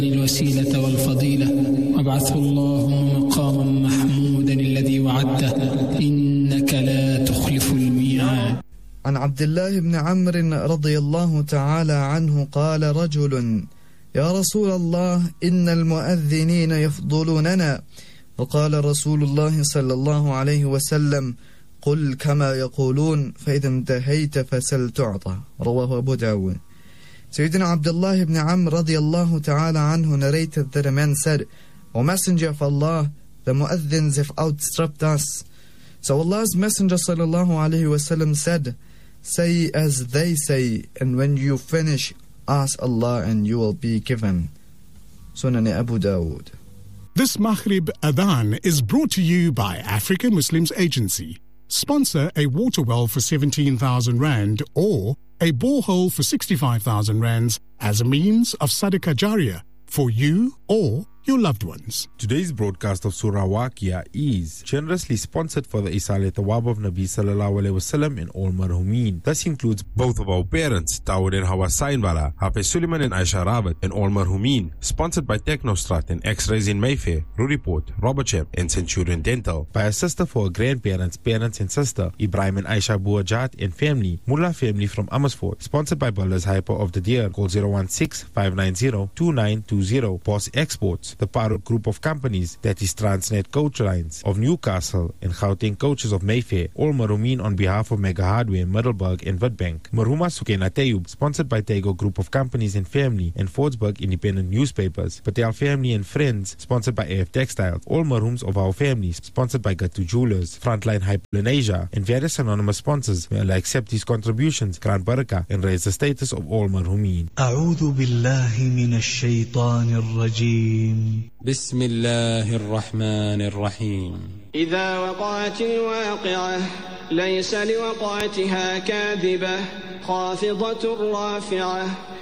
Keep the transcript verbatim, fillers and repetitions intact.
الوسيلة والفضيلة وابعثه اللهم مقاما محمودا الذي وعدته إنك لا تخلف الميعاد. عن عبد الله بن عمرو رضي الله تعالى عنه قال رجل: يا رسول الله إن المؤذنين يفضلوننا. فقال رسول الله صلى الله عليه وسلم: قل كما يقولون فإذا انتهيت فسل تعطى. رواه Abu Dawud. Sayyidina Abdullah ibn Amr radiallahu ta'ala anhu narrated that a man said, O Messenger of Allah, the mu'adhins have outstripped us. So Allah's Messenger sallallahu alayhi wasallam said, say as they say, and when you finish, ask Allah and you will be given. Sunan Abu Dawud. This Maghrib Adhan is brought to you by African Muslims Agency. Sponsor a water well for seventeen thousand rand or a borehole for sixty-five thousand rands as a means of Sadaqah Jariyah for you or your loved ones. Today's broadcast of Surah Waqia is generously sponsored for the Isal Thawab of Nabi Sallallahu Alaihi Wasallam in all marhumin. This includes both of our parents, Tawad and Hawa Sainbala, Hape Suleiman and Aisha Rabat, and all marhumin. Sponsored by Technostrat and X-Rays in Mayfair, Ruriport, Robochep, and Centurion Dental. By a sister for her grandparents, parents and sister, Ibrahim and Aisha Buajat and family, Mullah family from Amersfoort. Sponsored by Builders Hyper of the Deer. Call zero one six, five nine zero, two nine two zero. Boss Exports. The Parrot Group of Companies, that is Transnet Coach Lines of Newcastle and Gauteng Coaches of Mayfair. All marhumin on behalf of Mega Hardware, Middelburg and Witbank. Marhuma Sukena Tayub, sponsored by Tego Group of Companies and Family and Fordsburg Independent Newspapers. Patel Family and Friends, sponsored by A F Textiles. All marhums of our families, sponsored by Gatu Jewelers, Frontline Hyper in Asia, and various anonymous sponsors. May Allah accept these contributions, grant barakah, and raise the status of all marhumin. أعوذ بالله من الشيطان الرجيم. بسم الله الرحمن الرحيم. إذا وقعت الواقعة ليس لوقعتها كاذبة خافضة رافعة